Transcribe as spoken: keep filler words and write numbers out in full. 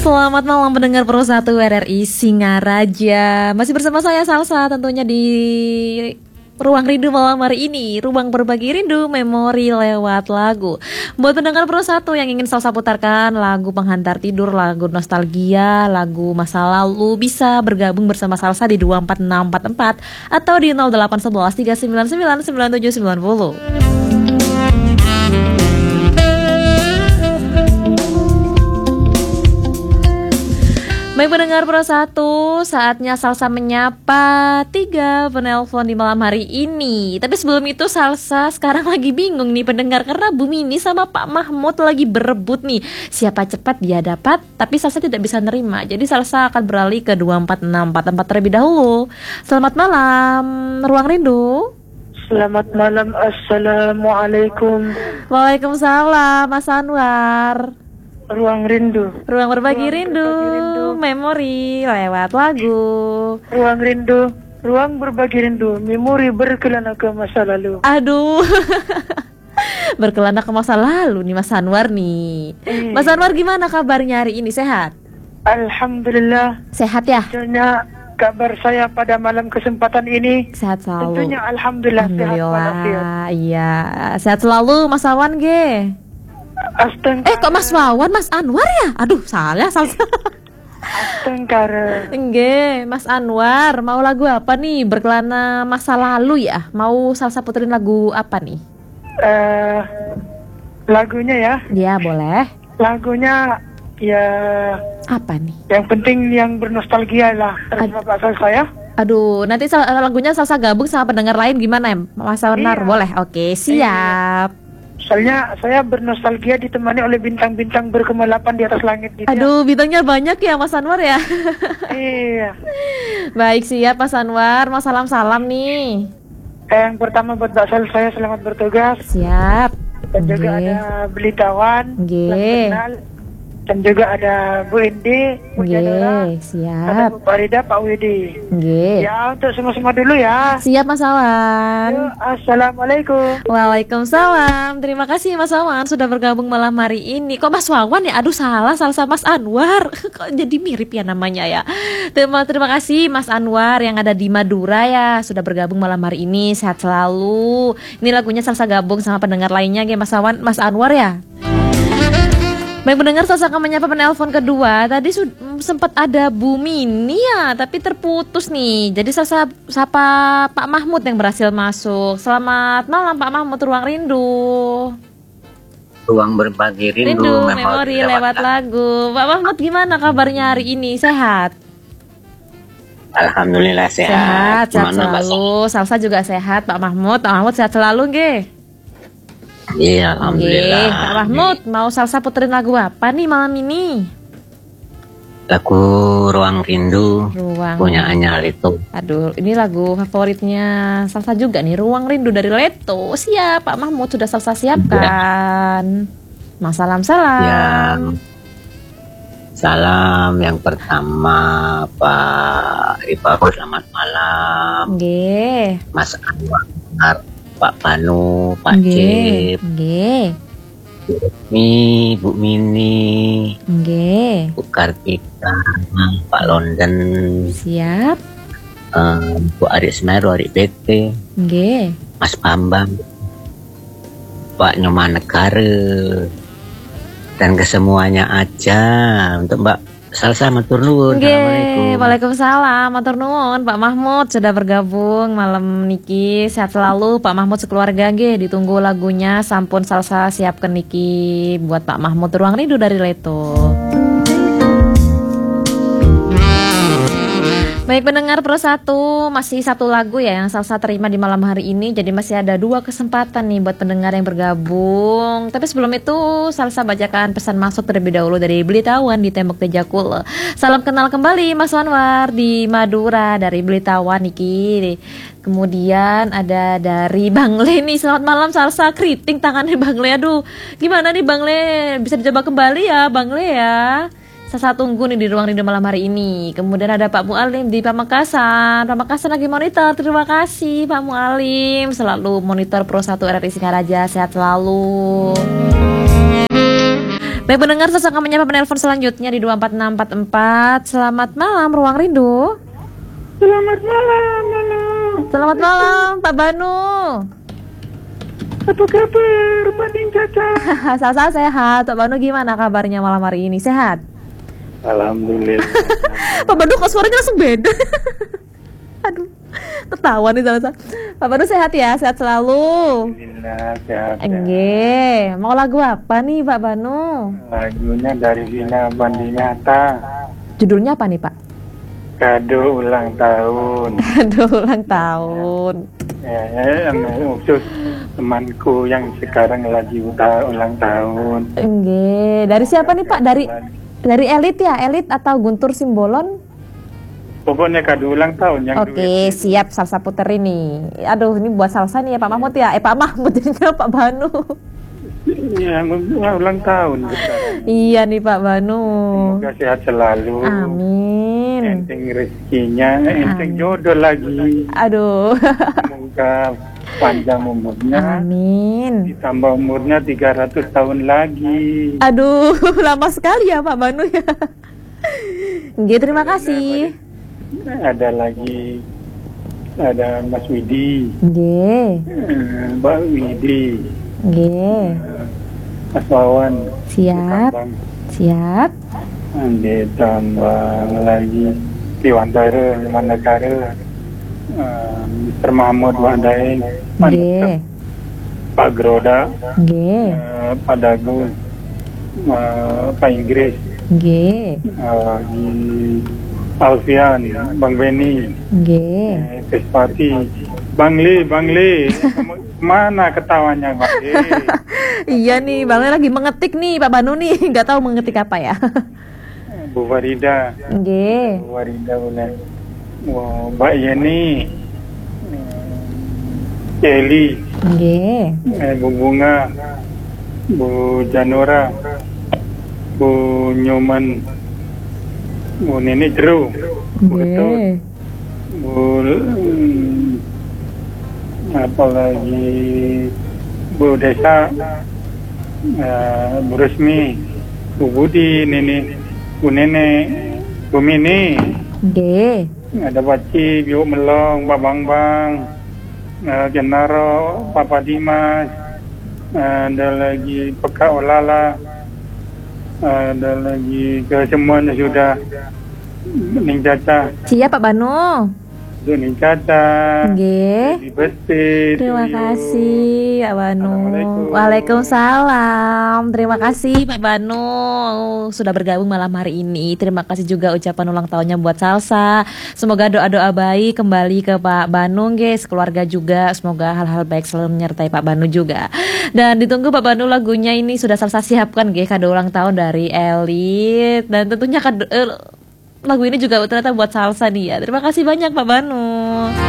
Selamat malam pendengar Pro satu R R I Singaraja. Masih bersama saya Salsa tentunya di Ruang Rindu malam hari ini. Ruang berbagi rindu, memori lewat lagu. Buat pendengar Pro satu yang ingin Salsa putarkan lagu penghantar tidur, lagu nostalgia, lagu masa lalu, bisa bergabung bersama Salsa di dua empat enam empat empat atau di nol delapan satu satu tiga sembilan sembilan sembilan tujuh sembilan nol. Baik pendengar Pro satu, saatnya Salsa menyapa tiga penelpon di malam hari ini. Tapi sebelum itu Salsa sekarang lagi bingung nih pendengar, karena Bu Mini sama Pak Mahmud lagi berebut nih. Siapa cepat dia dapat, tapi Salsa tidak bisa nerima. Jadi Salsa akan beralih ke dua empat enam empat empat terlebih dahulu. Selamat malam, Ruang Rindu. Selamat malam, Assalamualaikum. Waalaikumsalam, Mas Anwar. Ruang Rindu, Ruang berbagi Ruang rindu, berbagi rindu. memori lewat lagu. Ruang Rindu, ruang berbagi rindu, memori berkelana ke masa lalu. Aduh, berkelana ke masa lalu nih Mas Anwar nih. Eh. Mas Anwar gimana kabarnya hari ini, sehat? Alhamdulillah. Sehat ya? Tentunya kabar saya pada malam kesempatan ini, Sehat selalu. tentunya Alhamdulillah, sehat walafiat. Alhamdulillah, iya. Sehat selalu Mas Awan ge. Astengkara. Eh kok Mas Wawan, Mas Anwar ya? Aduh salah, salah. Astengkara. Enggak, Mas Anwar mau lagu apa nih? Berkelana masa lalu ya? Mau Salsa puterin lagu apa nih? Eh, lagunya ya, Ya boleh. lagunya ya Apa nih? yang penting yang bernostalgia lah terhadap asal saya. Aduh, nanti sal- lagunya Salsa gabung sama pendengar lain gimana ya? Mas Anwar Iya. boleh? Oke, siap. Soalnya saya bernostalgia ditemani oleh bintang-bintang berkemalapan di atas langit gitu. Aduh, bintangnya banyak ya Mas Anwar ya. Iya. Baik, siap Mas Anwar. Mau salam-salam nih. Eh, yang pertama buat Mbak Sal, saya selamat bertugas. Siap. Dan juga Nggih. ada Belitawan, Nggih. selamat kenal. Dan juga ada Bu Indi, Bu Jadora, Nggih, ada siap. Bu Farida, Pak Widi. Nggih. Ya, untuk semua-semua dulu ya. Siap Mas Awan. Yuk, Assalamualaikum. Waalaikumsalam. Terima kasih Mas Awan sudah bergabung malam hari ini. Kok Mas Wawan ya? Aduh salah, salah sama Mas Anwar. Kok jadi mirip ya namanya ya. Terima, terima kasih Mas Anwar yang ada di Madura ya, sudah bergabung malam hari ini. Sehat selalu. Ini lagunya Salsa gabung sama pendengar lainnya ya Mas Awan, Mas Anwar ya. Baik pendengar, Salsa akan menyapa penelpon kedua. Tadi su- sempat ada Bu Mini ya, tapi terputus nih. Jadi Salsa sapa Pak Mahmud yang berhasil masuk. Selamat malam Pak Mahmud, Ruang Rindu. Ruang berbagi rindu, Rindu, memori, memori lewat lagu. Pak Mahmud gimana kabarnya hari ini? Sehat? Alhamdulillah Sehat, sehat. sehat Gimana, Mbak Sa? selalu. Salsa juga sehat Pak Mahmud. Pak Mahmud sehat selalu nggih? Iya, alhamdulillah. Nggih. Pak Mahmud, mau Salsa puterin lagu apa nih malam ini? Lagu Ruang Rindu Ruang. punya Anyar itu. Aduh, ini lagu favoritnya Salsa juga nih, Ruang Rindu dari Leto. Siap, Pak Mahmud sudah Salsa siapkan. Mas salam-salam. Ya. Salam yang pertama Pak Ibaru, selamat malam. Nggih. Mas Anwar, Pak Panu, Pak Nggih. Cip, Nggih. Mi, Bu Mini, Nggih. Bu Kartika, Pak London, Siap. eh, Bu Arik Semeru, Arik B T, Nggih. Mas Bambang, Pak Nyoma Negara, dan kesemuanya aja untuk Mbak Salsa matur nuwun. Nggih. Assalamualaikum. Waalaikumsalam. Matur nuwun Pak Mahmud sudah bergabung malam niki. Sehat selalu Pak Mahmud sekeluarga nggih. Ditunggu lagunya sampun Salsa siapkan niki buat Pak Mahmud, Ruang Rindu dari Leto. Baik pendengar Pro satu, masih satu lagu ya yang Salsa terima di malam hari ini. Jadi masih ada dua kesempatan nih buat pendengar yang bergabung. Tapi sebelum itu Salsa bacakan pesan masuk terlebih dahulu dari Belitawan di Tembok Tejakul. Salam kenal kembali Mas Anwar di Madura dari Belitawan niki. Kemudian ada dari Bang Le nih, selamat malam Salsa, keriting tangannya Bang Le. Aduh, gimana nih Bang Le? Bisa dicoba kembali ya Bang Le ya. Saya tunggu nih di Ruang Rindu malam hari ini. Kemudian ada Pak Mualim di Pamekasan. Pamekasan lagi monitor. Terima kasih Pak Mualim, selalu monitor Pro satu R R I Singaraja. Sehat selalu. Baik pendengar, saya akan menyapa penelpon selanjutnya di dua empat enam empat empat. Selamat malam Ruang Rindu. Selamat malam, Nana. Selamat malam Pak Banu. Apa kabar, Banding Caca? Saya sehat. Pak Banu gimana kabarnya malam hari ini? Sehat? Alhamdulillah. Pak Banu kok suaranya langsung beda. Aduh, ketawa nih sama saya. Pak Banu sehat ya? Sehat selalu. Alhamdulillah, sehat. Enggak. Mau lagu apa nih Pak Banu? Lagunya dari Vina Bandinyata. Judulnya apa nih Pak? Kado ulang tahun. Aduh, ulang tahun. Ya, ya, yang khusus temanku yang sekarang lagi udah ulang tahun. Enggak. Dari siapa nih Pak? Dari dari Elit ya? Elit atau Guntur Simbolon? Pokoknya kado ulang tahun yang Oke, siap salsa puter ini. Aduh, ini buat salsa nih ya Pak Mahmud ya. Eh Pak Mahmud jadinya Pak Banu. Iya, ulang tahun. Iya nih Pak Banu. Semoga sehat selalu. Amin. Enteng rezekinya, enteng Amin. jodoh lagi. Aduh. Semoga panjang umurnya. Amin. Ditambah umurnya tiga ratus tahun lagi. Aduh, lama sekali ya Pak Banu ya. Nggih, terima kasih. Ada lagi, ada Mas Widi, Nggih. eh, Mbak Widi, Nggih. Mas Wawan. Siap. Ditambah, Siap. ditambah lagi Tiwantara, Manakara, eh, Mister Mahmud Wadain, Nggih. Pak Groda, Nggih. eh, Pak Dagun, eh, Pak Inggris, Nggih. eh, di Alfian, Bang Beni, Nggih. eh, Krispati, Bang Li, Bang Li, Kamu- mana ketawanya Bang Li? Iya nih, Bang Le lagi mengetik nih Pak Banu nih, nggak tahu mengetik apa ya. Bu Farida, Nggih. Bu Farida boleh, wow, Mbak Yeni, eh, Kelly, Nggih. eh, Bu Bunga, Bu Janora, Bu Nyoman, Bu Nenek Jeru, Bu Ketut, Nggih. Bu hmm, apa lagi, Bu Desa, eh, Bu Resmi, Bu Budi, Nenek, Bu Nenek, Bu Mini, Nggih. ada Baci, Bu Melong, Pak Bang Bang, eh, Genaro, Papa Dimas, eh, ada lagi Peka Olala, ada lagi ke semuanya sudah. Ning Caca, Siap Pak Banu. itu Ning Caca, Nggih. di Besti, Terima kasih Pak Banu. Assalamualaikum. Waalaikumsalam. Terima kasih Pak Banu sudah bergabung malam hari ini. Terima kasih juga ucapan ulang tahunnya buat Salsa. Semoga doa-doa baik kembali ke Pak Banu, guys, keluarga juga. Semoga hal-hal baik selalu menyertai Pak Banu juga. Dan ditunggu Pak Banu lagunya ini sudah Salsa siapkan, guys, kado ulang tahun dari Elit. Dan tentunya kado, eh, lagu ini juga ternyata buat Salsa nih ya. Terima kasih banyak Pak Banu.